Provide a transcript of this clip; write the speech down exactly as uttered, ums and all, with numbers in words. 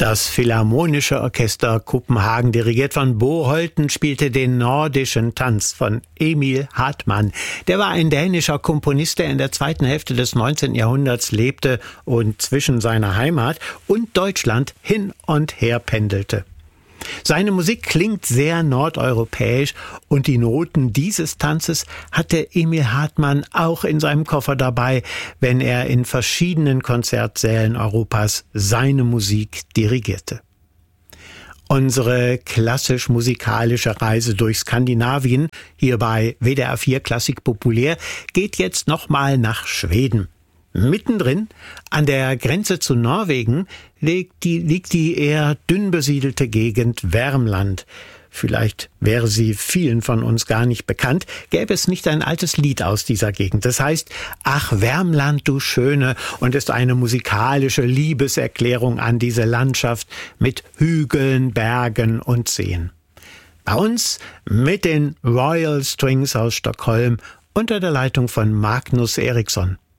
Das Philharmonische Orchester Kopenhagen, dirigiert von Bo Holten, spielte den Nordischen Tanz von Emil Hartmann. Der war ein dänischer Komponist, der in der zweiten Hälfte des neunzehnten Jahrhunderts lebte und zwischen seiner Heimat und Deutschland hin und her pendelte. Seine Musik klingt sehr nordeuropäisch und die Noten dieses Tanzes hatte Emil Hartmann auch in seinem Koffer dabei, wenn er in verschiedenen Konzertsälen Europas seine Musik dirigierte. Unsere klassisch-musikalische Reise durch Skandinavien, hier bei W D R vier Klassik populär, geht jetzt nochmal nach Schweden. Mittendrin, an der Grenze zu Norwegen, liegt die, liegt die eher dünn besiedelte Gegend Värmland. Vielleicht wäre sie vielen von uns gar nicht bekannt, gäbe es nicht ein altes Lied aus dieser Gegend. Das heißt, ach Värmland, du Schöne, und ist eine musikalische Liebeserklärung an diese Landschaft mit Hügeln, Bergen und Seen. Bei uns mit den Royal Strings aus Stockholm unter der Leitung von Magnus Eriksson.